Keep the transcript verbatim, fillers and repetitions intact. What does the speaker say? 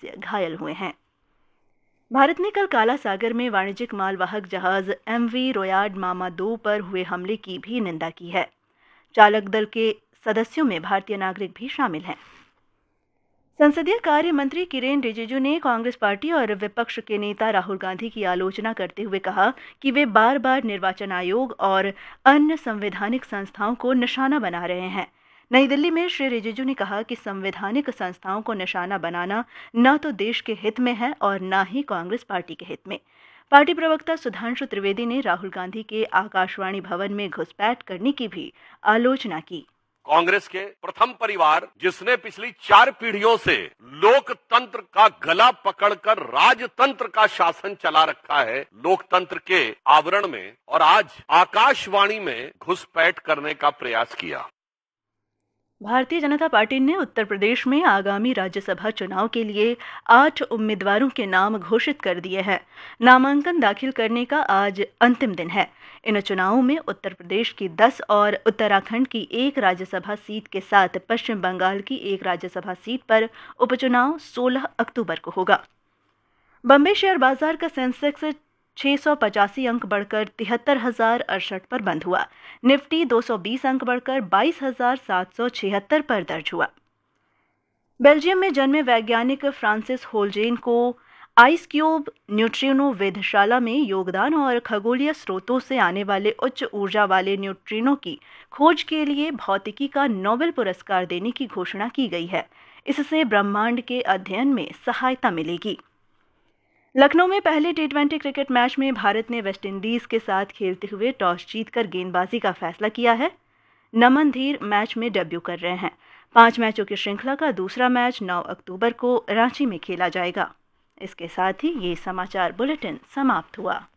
सदस्य घायल हुए हैं। भारत ने कल काला सागर में वाणिज्यिक मालवाहक जहाज एम वी रोयार्ड मामा दो पर हुए हमले की भी निंदा की है। चालक दल के सदस्यों में भारतीय नागरिक भी शामिल हैं। संसदीय कार्य मंत्री किरेन रिजिजू ने कांग्रेस पार्टी और विपक्ष के नेता राहुल गांधी की आलोचना करते हुए कहा कि वे बार बार निर्वाचन आयोग और अन्य संवैधानिक संस्थाओं को निशाना बना रहे हैं। नई दिल्ली में श्री रिजिजू ने कहा कि संवैधानिक संस्थाओं को निशाना बनाना न तो देश के हित में है और न ही कांग्रेस पार्टी के हित में। पार्टी प्रवक्ता सुधांशु त्रिवेदी ने राहुल गांधी के आकाशवाणी भवन में घुसपैठ करने की भी आलोचना की। कांग्रेस के प्रथम परिवार जिसने पिछली चार पीढ़ियों से लोकतंत्र का गला पकड़कर राजतंत्र का शासन चला रखा है, लोकतंत्र के आवरण में, और आज आकाशवाणी में घुसपैठ करने का प्रयास किया। भारतीय जनता पार्टी ने उत्तर प्रदेश में आगामी राज्यसभा चुनाव के लिए आठ उम्मीदवारों के नाम घोषित कर दिए हैं। नामांकन दाखिल करने का आज अंतिम दिन है। इन चुनावों में उत्तर प्रदेश की दस और उत्तराखंड की एक राज्यसभा सीट के साथ पश्चिम बंगाल की एक राज्यसभा सीट पर उपचुनाव सोलह अक्टूबर को होगा। बम्बई शेयर बाजार का सेंसेक्स छह सौ पचासी अंक बढ़कर तिहत्तर हजार अड़सठ पर बंद हुआ। निफ्टी दो सौ बीस अंक बढ़कर बाईस हजार सात सौ छिहत्तर पर दर्ज हुआ। बेल्जियम में जन्मे वैज्ञानिक फ्रांसिस होलजेन को आइस क्यूब न्यूट्रिनो वेधशाला में योगदान और खगोलीय स्रोतों से आने वाले उच्च ऊर्जा वाले न्यूट्रिनो की खोज के लिए भौतिकी का नोबेल पुरस्कार देने की घोषणा की गई है। इससे ब्रह्मांड के अध्ययन में सहायता मिलेगी। लखनऊ में पहले टी ट्वेंटी क्रिकेट मैच में भारत ने वेस्टइंडीज के साथ खेलते हुए टॉस जीतकर गेंदबाजी का फैसला किया है। नमन धीर मैच में डेब्यू कर रहे हैं। पांच मैचों की श्रृंखला का दूसरा मैच नौ अक्टूबर को रांची में खेला जाएगा। इसके साथ ही ये समाचार बुलेटिन समाप्त हुआ।